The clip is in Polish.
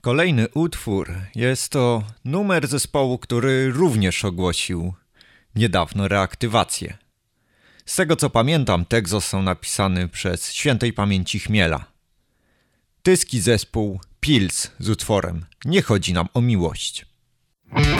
Kolejny utwór jest to numer zespołu, który również ogłosił niedawno reaktywację. Z tego co pamiętam, tekst został napisany przez świętej pamięci Chmiela. Tyski zespół Pils z utworem Nie chodzi nam o miłość.